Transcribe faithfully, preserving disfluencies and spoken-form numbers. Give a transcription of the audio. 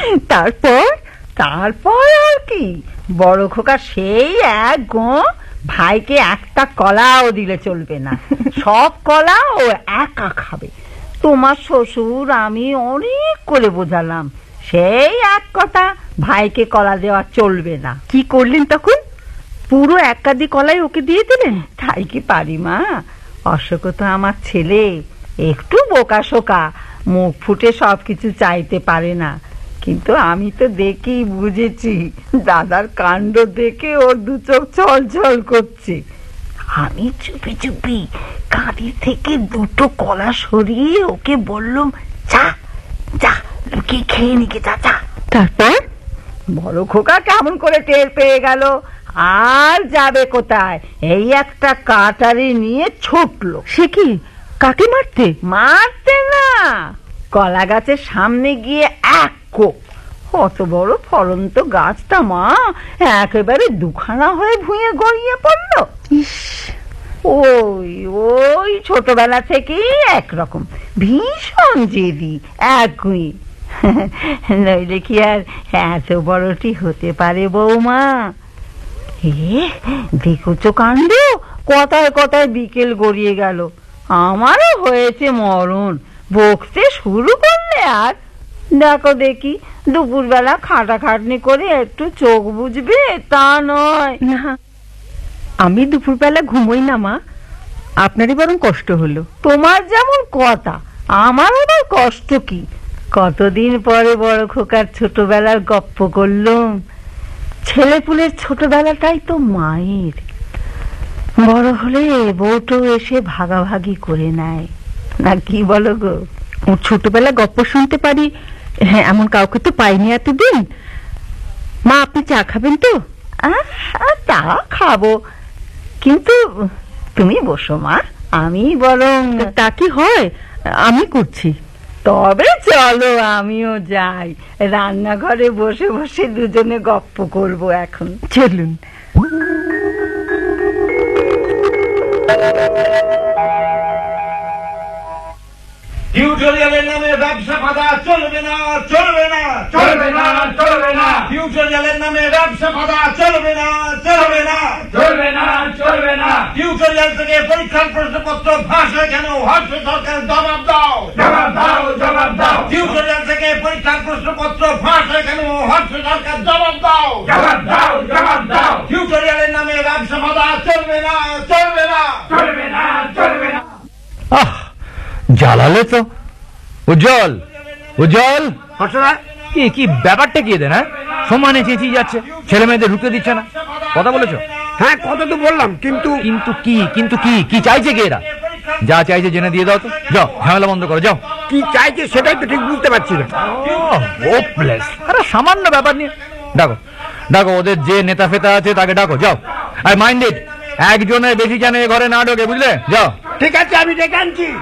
তারপর তারপর আর কি, বড় খোকা সেই এক গো ভাইকে একটা কলাও দিলে চলবে না, সব কলা ও একা খাবে। তোমার শ্বশুর আমি অনেক করে বোঝালাম, সেই এক কথা, ভাইকে কলা দেওয়া চলবে না। কি করলেন তখন? পুরো এক কাঁদি কলাই ওকে দিয়ে দিলেন? তাই কি পারি মা, অশোক তো আমার ছেলে, একটু বোকা শোকা, মুখ ফুটে সবকিছু চাইতে পারে না, কিন্তু আমি তো দেখি বুঝেছি, দাদার কাণ্ড দেখে ওর দু চোখ ছল ছল করছে। আমি চুপি চুপি কাঁদি থেকে দুটো কলা সরিয়ে ওকে বললাম, যা যা লুকিয়ে খেয়ে নিকে যা যা। তারপর বড় খোকা কেমন করে টের পেয়ে গেল, আর যাবে কোথায়, এই একটা কাটারি নিয়ে ছুটলো। সে কি, কাকে মারতে? মারতে না, কলা গাছের সামনে গিয়ে এক কোপ। কত বড় ফলন্ত গাছটা মা, একেবারে দুখানা হয়ে ভুঁয়ে গড়িয়ে পড়লো। ইস, ওই ওই ছোটবেলা থেকেই একরকম ভীষণ জেদি, একই। নইলে কি আর এত বড়টি হতে পারে বৌমা? এ দেখছো কাণ্ড, কথায় কথায় বিকেল গড়িয়ে গেল, আমারও হয়েছে মরণ। বকতে শুরু করলে আর দেখো দেখি, দুপুরবেলা খাটাখাটনি করে একটু চোখ বুঝবে তা নয়। না, আমি দুপুরবেলা ঘুমোই না মা, আপনারই বরং কষ্ট হলো। তোমার যেমন কথা, আমার আবার কষ্ট কি? কতদিন পরে বড় খোকার ছোটবেলার গপ্প করলুম। ছেলেপুলের ছোটবেলাটাই তো মায়ের, বড় হলে বউটো এসে ভাগাভাগি করে নেয় না, কি বলো গো? ওর ছোটবেলা গপ্প শুনতে পারি, হ্যাঁ, এমন কাউকে তো পাইনি এতদিন। মা, আপনি চা খাবেন তো? তা খাবো, কিন্তু তুমি বসো মা, আমি বরং। তা কি হয়, আমি করছি। তবে চলো আমিও যাই, রান্নাঘরে বসে বসে দুজনে গপ্প করবো এখন। চলুন। টিউটোরিয়ালের নামে ব্যবসা ফাঁদা চলবে না, চলবে না, চলবে না, চলবে না। টিউটোরিয়ালের নামে ব্যবসা ফাঁদা চলবে না, চলবে না, চলবে না, চলবে না। টিউটোরিয়াল থেকে পরীক্ষার প্রশ্নপত্র ফাঁস হয় কেন, হর্ষ সরকার জবাব দাও, জবাব দাও, জবাব দাও। টিউটোরিয়াল থেকে পরীক্ষার প্রশ্নপত্র ফাঁস হয় কেন, হর্ষ সরকার জবাব দাও, জবাব দাও, জবাব দাও। টিউটোরিয়ালের নামে ব্যবসা ফাঁদা চলবে না, চলবে না, চলবে না, চলবে না। আহ, জ্বালালে তো। উজ্জ্বল, উজ্জ্বল, কি কি ব্যাপারটা কি এদের? হ্যাঁ, সমানে চেঁচিয়ে যাচ্ছে, ছেলে মেয়েদের ঢুকতে দিচ্ছে না। কথা বলেছো? হ্যাঁ, কথা তো বললাম, কিন্তু কিন্তু কি, কিন্তু কি, কি চাইছে কি এরা? যা চাইছে জেনে দিয়ে দাও তো, যাও ঝামেলা বন্ধ করো, যাও। কি চাইছে সেটাই তো ঠিক বুঝতে পারছি না। হোপলেস, আরে সামান্য ব্যাপার নিয়ে। ডাকো ডাকো, ওদের যে নেতা ফেতা আছে তাকে ডাকো, যাও। আর মাইন্ড ইট, একজনের বেশি জানে ঘরে না ঢোকে, বুঝলে? যাও। ঠিক আছে, আমি ডেকে আনছি।